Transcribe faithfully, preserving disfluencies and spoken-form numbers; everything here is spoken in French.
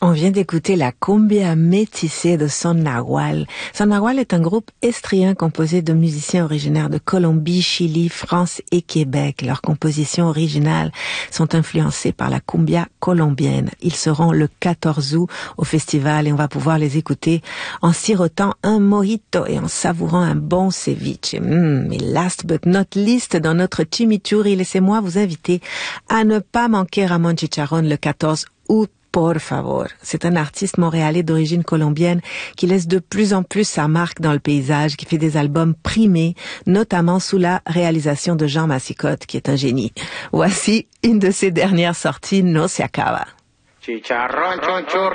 On vient d'écouter la cumbia métissée de Son Nagual. Son Nagual est un groupe estrien composé de musiciens originaires de Colombie, Chili, France et Québec. Leurs compositions originales sont influencées par la cumbia colombienne. Ils seront le quatorze août au festival et on va pouvoir les écouter en sirotant un mojito et en savourant un bon ceviche. Mmh, mais last but not least, dans notre chimichurri, laissez-moi vous inviter à ne pas manquer Ramon Chicharrón le quatorze août. Por favor. C'est un artiste montréalais d'origine colombienne qui laisse de plus en plus sa marque dans le paysage, qui fait des albums primés, notamment sous la réalisation de Jean Massicotte, qui est un génie. Voici une de ses dernières sorties, No se acaba. Chicharrón, chonchurri.